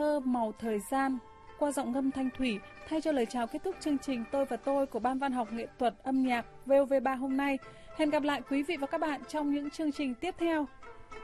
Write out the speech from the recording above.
Màu thời gian qua giọng ngâm Thanh Thủy thay cho lời chào kết thúc chương trình Tôi và tôi của Ban Văn học Nghệ thuật âm nhạc VOV3 hôm nay. Hẹn gặp lại quý vị và các bạn trong những chương trình tiếp theo.